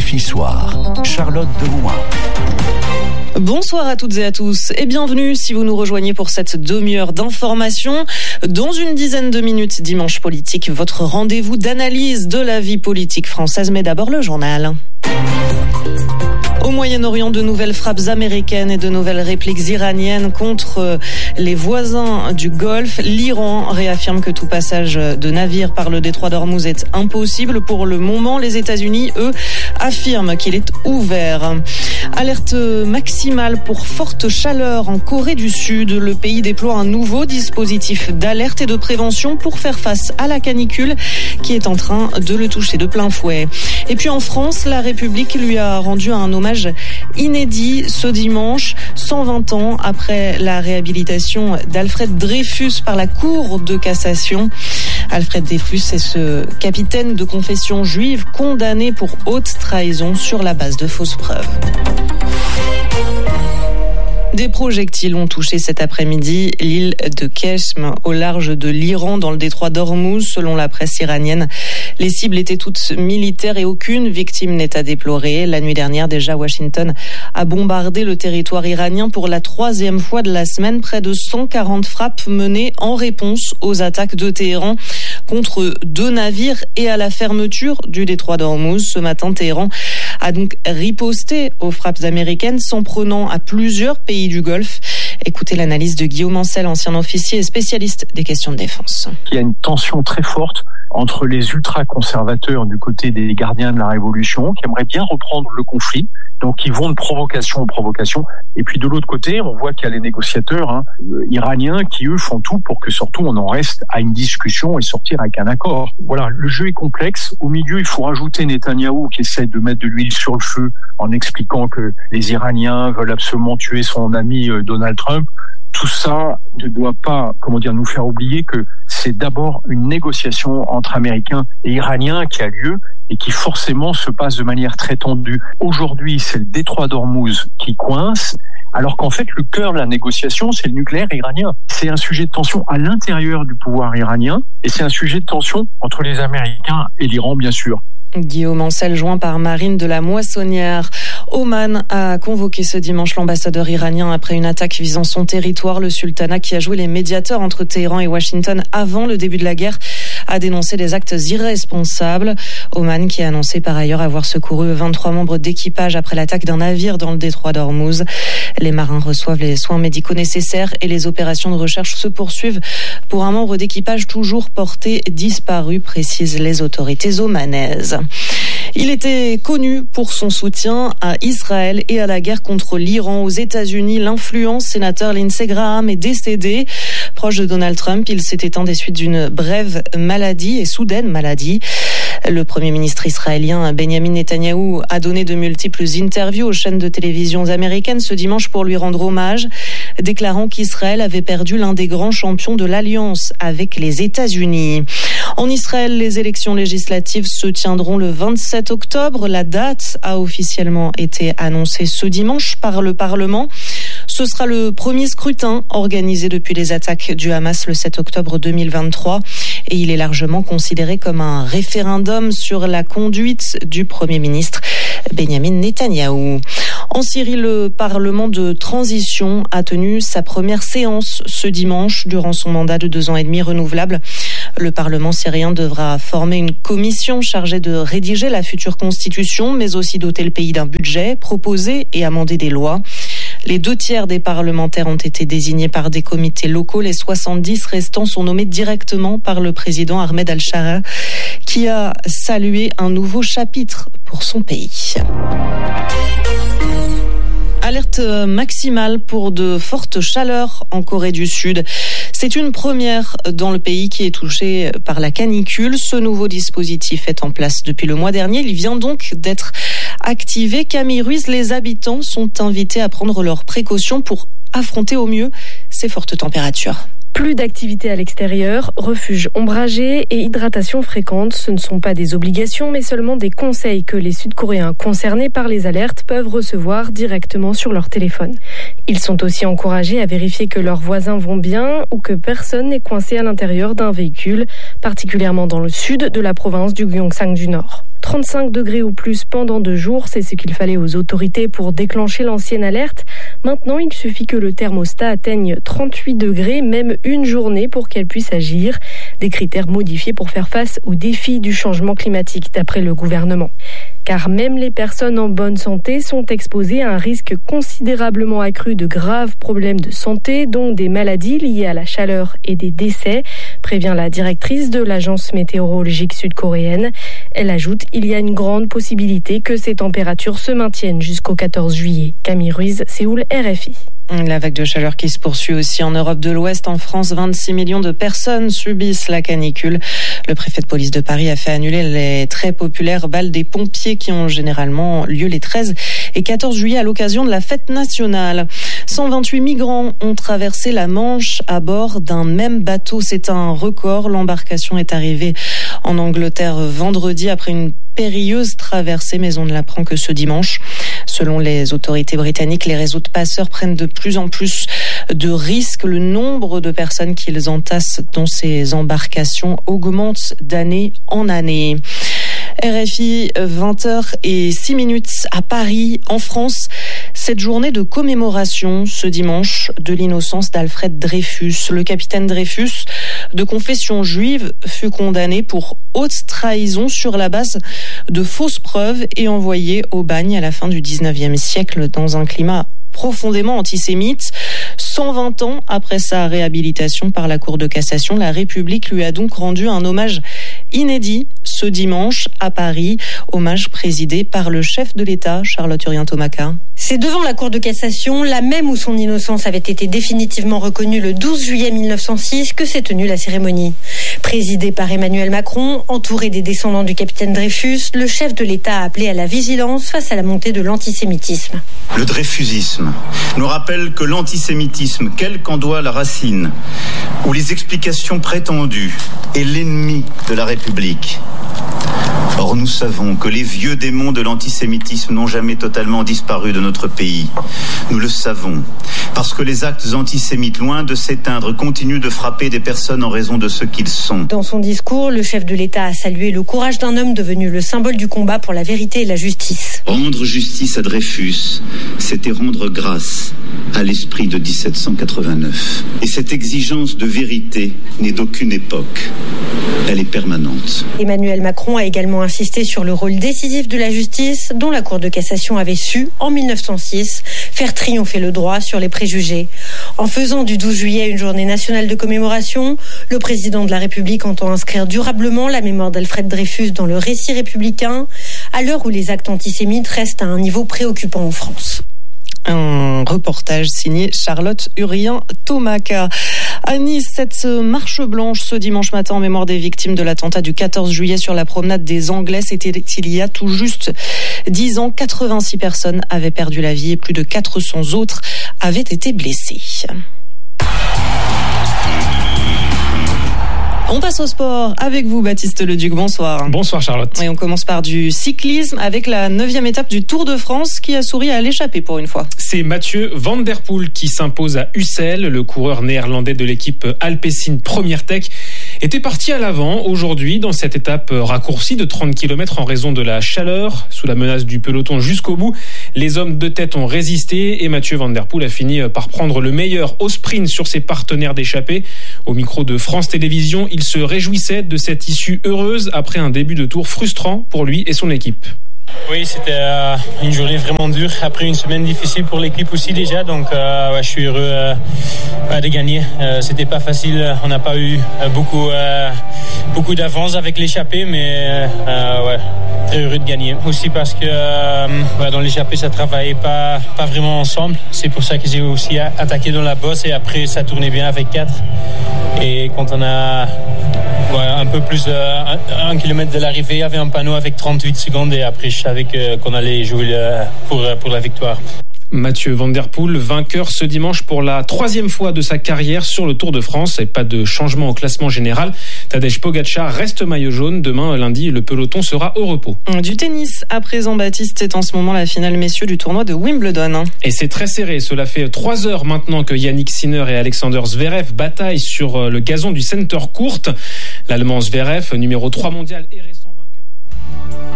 RFI Soir, Charlotte Delouin. Bonsoir à toutes et à tous et bienvenue si vous nous rejoignez pour cette demi-heure d'information. Dans une dizaine de minutes, Dimanche Politique, votre rendez-vous d'analyse de la vie politique française. Mais d'abord le journal. Au Moyen-Orient, de nouvelles frappes américaines et de nouvelles répliques iraniennes contre les voisins du Golfe. L'Iran réaffirme que tout passage de navires par le détroit d'Ormuz est impossible pour le moment. Les États-Unis, eux, affirment qu'il est ouvert. Alerte maximale pour forte chaleur en Corée du Sud. Le pays déploie un nouveau dispositif d'alerte et de prévention pour faire face à la canicule qui est en train de le toucher de plein fouet. Et puis en France, la République lui a rendu un hommage inédit ce dimanche, 120 ans après la réhabilitation d'Alfred Dreyfus par la Cour de cassation. Alfred Dreyfus est ce capitaine de confession juive condamné pour haute trahison sur la base de fausses preuves. Des projectiles ont touché cet après-midi l'île de Keshm, au large de l'Iran, dans le détroit d'Ormuz, selon la presse iranienne. Les cibles étaient toutes militaires et aucune victime n'est à déplorer. La nuit dernière, déjà, Washington a bombardé le territoire iranien pour la troisième fois de la semaine. Près de 140 frappes menées en réponse aux attaques de Téhéran contre 2 navires et à la fermeture du détroit d'Ormuz. Ce matin, Téhéran a donc riposté aux frappes américaines, s'en prenant à plusieurs pays du Golfe. Écoutez l'analyse de Guillaume Ancel, ancien officier et spécialiste des questions de défense. Il y a une tension très forte entre les ultra-conservateurs du côté des gardiens de la Révolution, qui aimeraient bien reprendre le conflit, donc qui vont de provocation en provocation. Et puis de l'autre côté, on voit qu'il y a les négociateurs iraniens qui, eux, font tout pour que surtout on en reste à une discussion et sortir avec un accord. Voilà, le jeu est complexe. Au milieu, il faut rajouter Netanyahou qui essaie de mettre de l'huile sur le feu en expliquant que les Iraniens veulent absolument tuer son ami Donald Trump. Tout ça ne doit pas, nous faire oublier que c'est d'abord une négociation entre Américains et Iraniens qui a lieu et qui forcément se passe de manière très tendue. Aujourd'hui, c'est le détroit d'Ormuz qui coince, alors qu'en fait, le cœur de la négociation, c'est le nucléaire iranien. C'est un sujet de tension à l'intérieur du pouvoir iranien et c'est un sujet de tension entre les Américains et l'Iran, bien sûr. Guillaume Ancel, joint par Marine de la Moissonnière. Oman a convoqué ce dimanche l'ambassadeur iranien après une attaque visant son territoire. Le sultanat, qui a joué les médiateurs entre Téhéran et Washington avant le début de la guerre, a dénoncé des actes irresponsables. Oman, qui a annoncé par ailleurs avoir secouru 23 membres d'équipage après l'attaque d'un navire dans le détroit d'Ormuz. Les marins reçoivent les soins médicaux nécessaires et les opérations de recherche se poursuivent pour un membre d'équipage toujours porté disparu, précisent les autorités omanaises. Il était connu pour son soutien à Israël et à la guerre contre l'Iran. Aux États-Unis, l'influent sénateur Lindsey Graham est décédé. Proche de Donald Trump, il s'est éteint des suites d'une brève maladie et soudaine maladie. Le Premier ministre israélien Benjamin Netanyahou a donné de multiples interviews aux chaînes de télévision américaines ce dimanche pour lui rendre hommage, déclarant qu'Israël avait perdu l'un des grands champions de l'alliance avec les États-Unis. En Israël, les élections législatives se tiendront le 27 octobre. La date a officiellement été annoncée ce dimanche par le Parlement. Ce sera le premier scrutin organisé depuis les attaques du Hamas le 7 octobre 2023 et il est largement considéré comme un référendum sur la conduite du Premier ministre Benjamin Netanyahou. En Syrie, le Parlement de transition a tenu sa première séance ce dimanche durant son mandat de 2 ans et demi renouvelable. Le Parlement syrien devra former une commission chargée de rédiger la future constitution, mais aussi doter le pays d'un budget, proposer et amender des lois. Les 2/3 des parlementaires ont été désignés par des comités locaux. Les 70 restants sont nommés directement par le président Ahmed Al-Shara, qui a salué un nouveau chapitre pour son pays. Alerte maximale pour de fortes chaleurs en Corée du Sud. C'est une première dans le pays qui est touché par la canicule. Ce nouveau dispositif est en place depuis le mois dernier. Il vient donc d'être activé. Camille Ruiz, les habitants sont invités à prendre leurs précautions pour affronter au mieux ces fortes températures. Plus d'activité à l'extérieur, refuge ombragé et hydratation fréquente, ce ne sont pas des obligations mais seulement des conseils que les Sud-Coréens concernés par les alertes peuvent recevoir directement sur leur téléphone. Ils sont aussi encouragés à vérifier que leurs voisins vont bien ou que personne n'est coincé à l'intérieur d'un véhicule, particulièrement dans le sud de la province du Gyeongsang du Nord. 35 degrés ou plus pendant 2 jours, c'est ce qu'il fallait aux autorités pour déclencher l'ancienne alerte. Maintenant, il suffit que le thermostat atteigne 38 degrés, même une journée, pour qu'elle puisse agir. Des critères modifiés pour faire face aux défis du changement climatique, d'après le gouvernement. Car même les personnes en bonne santé sont exposées à un risque considérablement accru de graves problèmes de santé, dont des maladies liées à la chaleur et des décès, prévient la directrice de l'agence météorologique sud-coréenne. Elle ajoute qu'il y a une grande possibilité que ces températures se maintiennent jusqu'au 14 juillet. Camille Ruiz, Séoul, RFI. La vague de chaleur qui se poursuit aussi en Europe de l'Ouest. En France, 26 millions de personnes subissent la canicule. Le préfet de police de Paris a fait annuler les très populaires balles des pompiers qui ont généralement lieu les 13 et 14 juillet à l'occasion de la fête nationale. 128 migrants ont traversé la Manche à bord d'un même bateau. C'est un record. L'embarcation est arrivée en Angleterre vendredi après une périlleuse traversée, mais on ne l'apprend que ce dimanche. Selon les autorités britanniques, les réseaux de passeurs prennent de plus en plus de risques. Le nombre de personnes qu'ils entassent dans ces embarcations augmente d'année en année. RFI, 20h06 à Paris, en France. Cette journée de commémoration ce dimanche de l'innocence d'Alfred Dreyfus. Le capitaine Dreyfus, de confession juive, fut condamné pour haute trahison sur la base de fausses preuves et envoyé au bagne à la fin du 19e siècle dans un climat profondément antisémite. 120 ans après sa réhabilitation par la Cour de cassation, la République lui a donc rendu un hommage inédit ce dimanche à Paris, hommage présidé par le chef de l'État, Charlotte Urien-Thomaca. C'est devant la Cour de cassation, la même où son innocence avait été définitivement reconnue le 12 juillet 1906, que s'est tenue la cérémonie. Présidée par Emmanuel Macron, entouré des descendants du capitaine Dreyfus, le chef de l'État a appelé à la vigilance face à la montée de l'antisémitisme. Le dreyfusisme nous rappelle que l'antisémitisme, quelle qu'en soit la racine, ou les explications prétendues, est l'ennemi de la République. Or, nous savons que les vieux démons de l'antisémitisme n'ont jamais totalement disparu de notre pays. Nous le savons, parce que les actes antisémites, loin de s'éteindre, continuent de frapper des personnes en raison de ce qu'ils sont. Dans son discours, le chef de l'État a salué le courage d'un homme devenu le symbole du combat pour la vérité et la justice. Rendre justice à Dreyfus, c'était rendre grâce à l'esprit de 1789. Et cette exigence de vérité n'est d'aucune époque. Elle est permanente. Emmanuel Macron a également insisté sur le rôle décisif de la justice, dont la Cour de cassation avait su, en 1906, faire triompher le droit sur les préjugés. En faisant du 12 juillet une journée nationale de commémoration, le président de la République entend inscrire durablement la mémoire d'Alfred Dreyfus dans le récit républicain, à l'heure où les actes antisémites restent à un niveau préoccupant en France. Un reportage signé Charlotte Urien-Thomaca. À Nice, cette marche blanche ce dimanche matin en mémoire des victimes de l'attentat du 14 juillet sur la promenade des Anglais, c'était il y a tout juste 10 ans. 86 personnes avaient perdu la vie et plus de 400 autres avaient été blessées. On passe au sport avec vous, Baptiste Leduc. Bonsoir. Bonsoir, Charlotte. Et on commence par du cyclisme avec la 9e étape du Tour de France qui a souri à l'échappée pour une fois. C'est Mathieu Van Der Poel qui s'impose à Ussel. Le coureur néerlandais de l'équipe Alpecin Première Tech était parti à l'avant aujourd'hui dans cette étape raccourcie de 30 km en raison de la chaleur. Sous la menace du peloton jusqu'au bout, les hommes de tête ont résisté et Mathieu Van Der Poel a fini par prendre le meilleur au sprint sur ses partenaires d'échappée. Au micro de France Télévisions, il se réjouissait de cette issue heureuse après un début de tour frustrant pour lui et son équipe. Oui, c'était une journée vraiment dure, après une semaine difficile pour l'équipe aussi déjà, donc je suis heureux de gagner. C'était pas facile, on n'a pas eu beaucoup d'avance avec l'échappée, mais très heureux de gagner. Aussi parce que dans l'échappée, ça travaillait pas vraiment ensemble, c'est pour ça que j'ai aussi attaqué dans la bosse et après ça tournait bien avec 4. Et quand on a un peu plus de 1 km de l'arrivée, il y avait un panneau avec 38 secondes et après je savais qu'on allait jouer pour la victoire. Mathieu Van Der Poel, vainqueur ce dimanche pour la 3e fois de sa carrière sur le Tour de France et pas de changement au classement général. Tadej Pogačar reste maillot jaune. Demain, lundi, le peloton sera au repos. Du tennis, à présent, Baptiste, c'est en ce moment la finale messieurs du tournoi de Wimbledon. Et c'est très serré. Cela fait 3 heures maintenant que Yannick Sinner et Alexander Zverev bataillent sur le gazon du Center Court. L'Allemand Zverev, numéro 3 mondial et récent